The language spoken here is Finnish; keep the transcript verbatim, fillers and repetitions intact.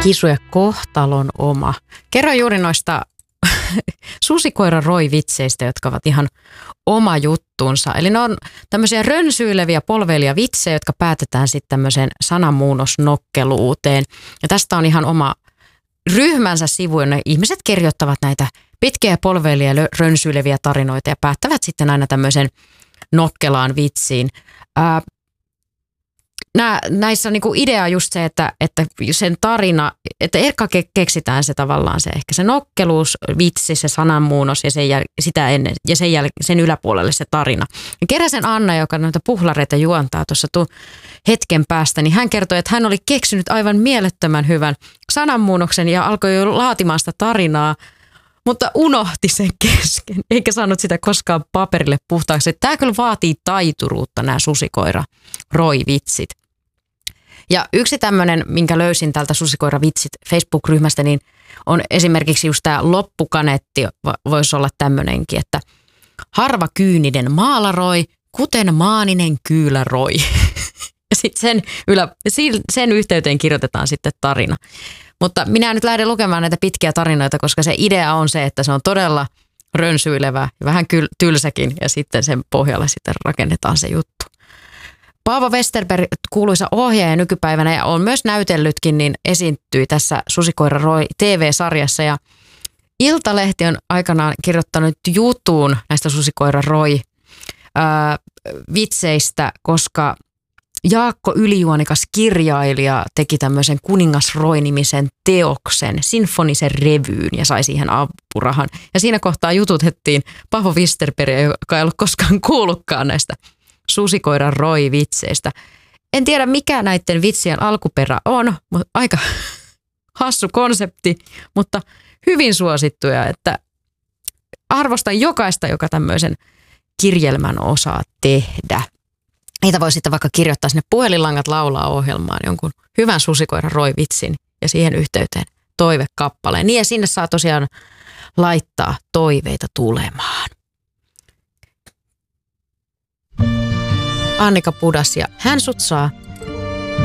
Kisuja kohtalon oma. Kerro juuri noista susikoira Roy-vitseistä, jotka ovat ihan oma juttuunsa. Eli ne on tämmöisiä rönsyileviä polveilija vitsejä, jotka päätetään sitten tämmöiseen sananmuunnosnokkeluuteen. Ja tästä on ihan oma ryhmänsä sivu, jonne ihmiset kirjoittavat näitä pitkiä polveilija rönsyileviä tarinoita ja päättävät sitten aina tämmöisen nokkelaan vitsiin. Ää, Nää, näissä on niinku idea just se, että, että sen tarina, että eka keksitään se tavallaan se ehkä se nokkeluus, vitsi, se sananmuunnos ja, sen jäl, sitä ennen, ja sen, jäl, sen yläpuolelle se tarina. Ja Keräsen Anna, joka noita puhlareita juontaa tuossa tu, hetken päästä, niin hän kertoi, että hän oli keksinyt aivan mielettömän hyvän sananmuunnoksen ja alkoi jo laatimaan sitä tarinaa, mutta unohti sen kesken, eikä saanut sitä koskaan paperille puhtaaksi. Tämä kyllä vaatii taituruutta, nämä susikoira Roy-vitsit. Ja yksi tämmöinen, minkä löysin tältä susikoira-vitsit Facebook-ryhmästä, niin on esimerkiksi just tämä loppukaneetti, voisi olla tämmöinenkin, että harva kyyninen maalaroi, kuten maaninen kyyläroi. Ja sitten sen, ylä, sen yhteyteen kirjoitetaan sitten tarina. Mutta minä nyt lähden lukemaan näitä pitkiä tarinoita, koska se idea on se, että se on todella rönsyilevä ja vähän kyl, tylsäkin ja sitten sen pohjalle sitten rakennetaan se juttu. Paavo Westerberg, kuuluisa ohjaaja nykypäivänä ja on myös näytellytkin, niin esiintyi tässä Susikoira Roy T V-sarjassa ja Iltalehti on aikanaan kirjoittanut jutun näistä Susikoira Roy ää, vitseistä, koska Jaakko Ylijuonikas kirjailija teki tämmöisen Kuningas Roy-nimisen teoksen, sinfonisen revyyn ja sai siihen apurahan. Ja siinä kohtaa jututettiin Paavo Westerbergia, joka ei ollut koskaan kuullutkaan näistä Susikoiran Roy-vitseistä. En tiedä mikä näiden vitsien alkuperä on, mutta aika hassu konsepti, mutta hyvin suosittuja, että arvostan jokaista, joka tämmöisen kirjelmän osaa tehdä. Niitä voi sitten vaikka kirjoittaa sinne puhelinlangat laulaa ohjelmaan jonkun hyvän Susikoiran Roy-vitsin ja siihen yhteyteen toivekappaleen. Niin ja sinne saa tosiaan laittaa toiveita tulemaan. Annika Pudas ja Hän sut saa